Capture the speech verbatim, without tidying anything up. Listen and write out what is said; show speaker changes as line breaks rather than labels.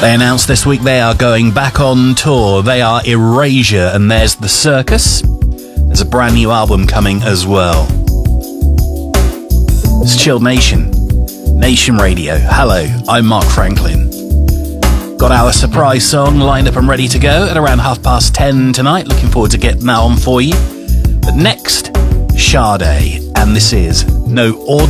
They announced this week they are going back on tour. They are Erasure, and there's The Circus. There's a brand new album coming as well. It's Chilled Nation, Nation Radio. Hello, I'm Mark Franklin. Got our surprise song lined up and ready to go at around half past ten tonight. Looking forward to getting that on for you. But next, Sade, and this is No Ordinary